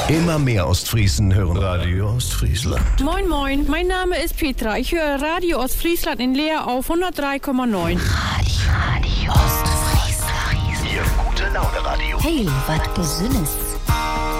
Immer mehr Ostfriesen hören Radio Ostfriesland. Moin moin, mein Name ist Petra. Ich höre Radio Ostfriesland in Leer auf 103,9. Radio Ostfriesland. Ihr gute Laune Radio. Hey, was Besonderes.